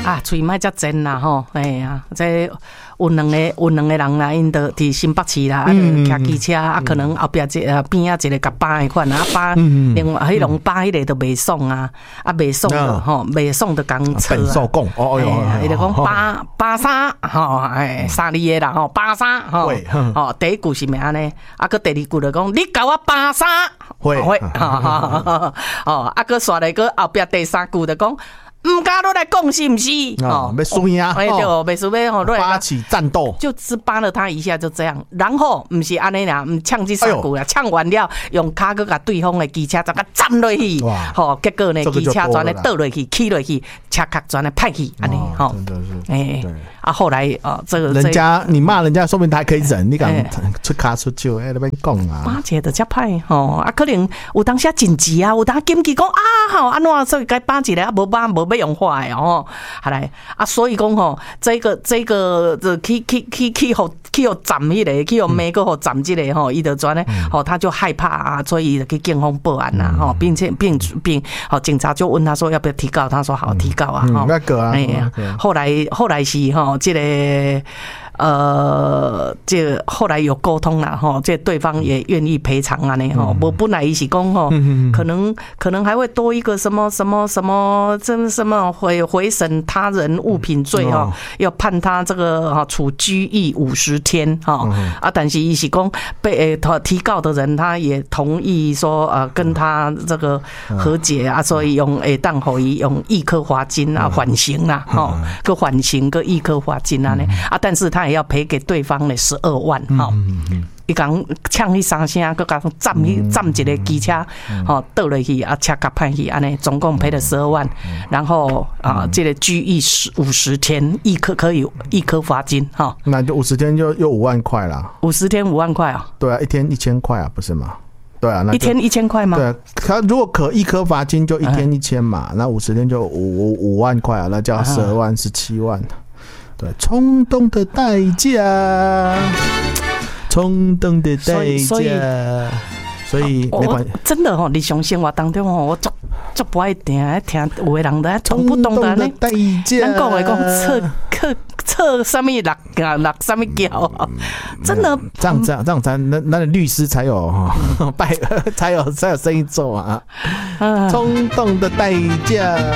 啊，嘴莫遮尖啦吼，哎呀，这有两个人啦，因着伫新北市啦，骑机车啊，可能后壁边啊一个甲扒的款啊，扒另外迄种扒迄个都袂爽啊，啊袂爽的吼，袂爽的讲错啊，伊就讲扒啥吼，哎三字的啦吼，扒啥吼，吼第一句是咩安尼，啊个第二句就讲你甲我扒啥，会，哦，啊个刷来个后壁第三句就讲。唔敢落来讲是不是？ 哦，要输呀！ 哎对，袂输要吼落来发起战斗， 就只扒了他一下，就这样。然后唔是安尼啦，唔呛这三句啦，呛完了用骹去甲对方的机车怎个占落去，吼，结果呢机车全咧倒落去，起落去，车壳全咧派去，安尼吼。真的是，哎，啊后来这个人家你骂人家，说明他还可以忍，你敢出卡出手，哎那边讲啊， 巴结的遮歹吼，啊可能有当时紧急啊，有当紧急讲啊吼安怎，所以该巴一个啊无巴无。要用坏哦，好来啊，所以讲吼，这个去站迄个，去美国互站这个吼，伊就专咧吼，他就害怕啊，所以去警方报案啦吼，并好警察就问他说要不要提告，他说好提告啊哈。 那个啊，哎呀， 后来是吼这个。这后来有沟通啦，哈，这对方也愿意赔偿啊，呢，哈，我本来一起讲哈，可能还会多一个什么，真什么回审他人物品罪哈，要判他这个哈处拘役50天哈啊，但是一起讲被提告的人他也同意说跟他这个和解啊，所以用当后以用1颗罚金啊缓刑啦，哈，个缓刑个1颗罚金啊呢啊，但是他也要赔给对方的12万哈，伊讲呛迄3声，佮讲占一个机车，吼倒落去啊，车甲歹去，安尼总共赔了12万，然后这个拘役50天，1颗罚金哈， 那就50天就又5万块啦 ，50天5万块啊， 对啊，一天1000块啊，不是吗？对啊，那一天1000块吗？ 对啊，他如果1颗罚金就一天1000嘛，那50天就5万块啊，那叫12万17万。对，冲动的代价，冲动的代价，所以没关系。 真的日常生活当中我足不爱听有的人在懂不懂得呢？咱讲的讲测什么落什么脚，真的这样才那律师才有才有生意做啊！冲动的代价。